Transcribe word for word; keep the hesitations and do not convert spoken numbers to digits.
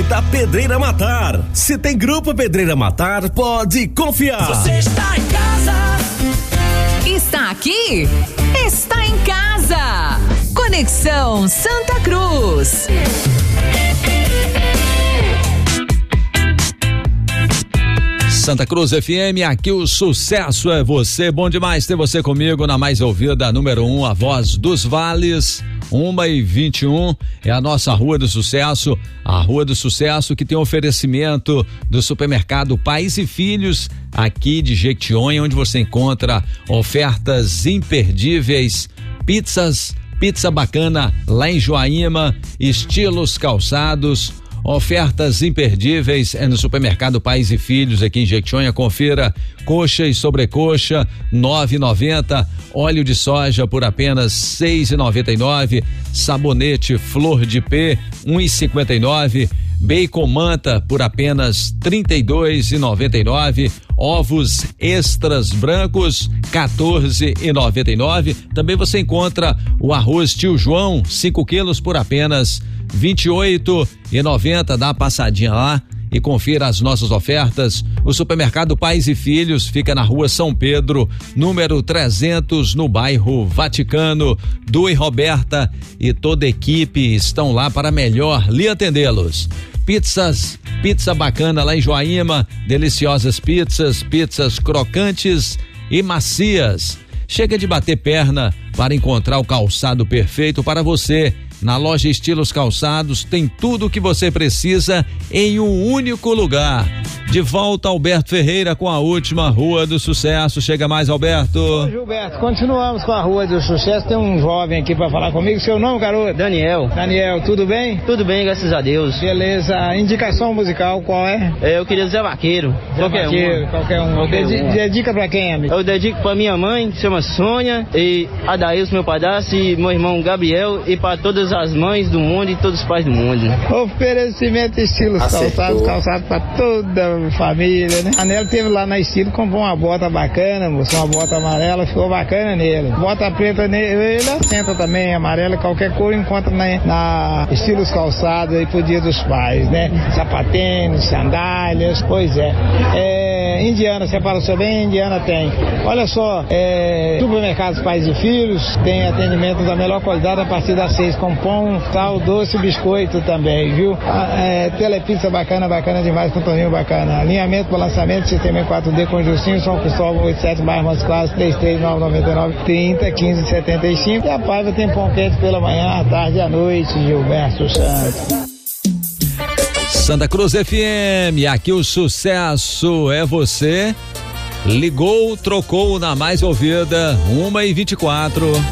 da Pedreira Matar. Se tem Grupo Pedreira Matar, pode confiar. Você está em casa. Está aqui? Está em casa. Conexão Santa Cruz. Santa Cruz F M, aqui o sucesso é você. Bom demais ter você comigo na mais ouvida, número um, a voz dos vales. Uma e vinte e um é a nossa Rua do Sucesso, a Rua do Sucesso que tem oferecimento do supermercado Pais e Filhos aqui de Jequitinhonha, onde você encontra ofertas imperdíveis, pizzas, pizza bacana lá em Joaíma, estilos calçados. Ofertas imperdíveis é no supermercado Pais e Filhos aqui em Jequitinhonha. Confira: coxa e sobrecoxa nove e noventa, óleo de soja por apenas seis e noventa e nove, sabonete Flor de P um e cinquenta e nove, bacon manta por apenas trinta e dois e noventa e nove, ovos extras brancos quatorze e noventa e nove. Também você encontra o arroz Tio João cinco quilos por apenas vinte e oito e noventa. Dá uma passadinha lá e confira as nossas ofertas. O supermercado Pais e Filhos fica na Rua São Pedro, número trezentos, no bairro Vaticano. Du e Roberta e toda a equipe estão lá para melhor lhe atendê-los. Pizzas, pizza bacana lá em Joaíma, deliciosas pizzas, pizzas crocantes e macias. Chega de bater perna para encontrar o calçado perfeito para você. Na loja Estilos Calçados tem tudo o que você precisa em um único lugar. De volta, Alberto Ferreira com a última Rua do Sucesso. Chega mais, Alberto. Ô, Gilberto, continuamos com a Rua do Sucesso. Tem um jovem aqui para falar comigo. Seu nome, garoto? Daniel. Daniel, tudo bem? Tudo bem, graças a Deus. Beleza. Indicação musical qual é? é eu queria Zé Vaqueiro. Zé qualquer Vaqueiro, um. qualquer um. Qualquer Dedi- um. Dedica pra quem, amigo? Eu dedico pra minha mãe, que chama Sônia, e a Daílson, meu padrasto, e meu irmão Gabriel, e para todas as mães do mundo e todos os pais do mundo. Oferecimento Estilos Calçados, calçado pra toda a família, né? A Nela teve lá na Estilo, comprou uma bota bacana, moço, uma bota amarela, ficou bacana nele. Bota preta nele, ele assenta também, amarela, qualquer cor encontra na, na Estilos Calçados aí pro Dia dos Pais, né? Sapatênis, sandálias, pois é. É, Indiana, você apareceu bem? Indiana tem. Olha só, é, supermercados Pais e Filhos, tem atendimento da melhor qualidade a partir das seis, com pão, sal, doce e biscoito também, viu? É, telepizza bacana, bacana demais, com torninho bacana. Alinhamento, balançamento, sistema em quatro D com Justinho, São Cristóvão, oitenta e sete, bairro Montes Claros, trinta e três, nove nove nove, trinta, quinze, setenta e cinco. E a Paiva tem pão quente pela manhã, à tarde e à noite, Gilberto Santos. Santa Cruz F M, aqui o sucesso é você. Ligou, trocou na mais ouvida, uma e vinte e quatro.